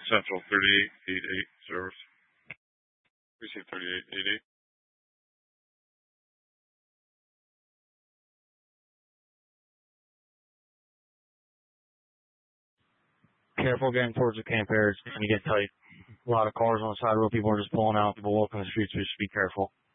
Central 3888 service. Receive 3888. Careful getting towards the camp area. It's going to get tight. A lot of cars on the side of the road. People are just pulling out. People walking the streets. So just be careful.